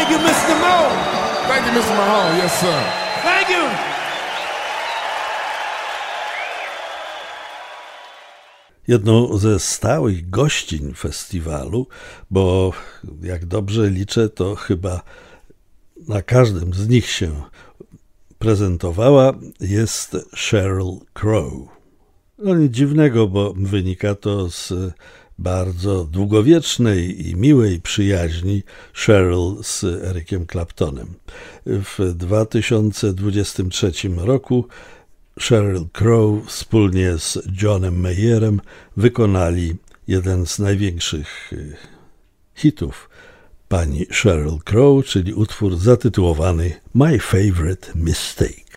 you, Mr. Mo. Thank you, Mr. Mahone. Yes, sir. Thank you. Jedną ze stałych gościń festiwalu, bo jak dobrze liczę, to chyba na każdym z nich się prezentowała, jest Sheryl Crow. No nic dziwnego, bo wynika to z bardzo długowiecznej i miłej przyjaźni Sheryl z Ericiem Claptonem. W 2023 roku Sheryl Crow wspólnie z Johnem Mayerem wykonali jeden z największych hitów pani Sheryl Crow, czyli utwór zatytułowany My Favorite Mistake.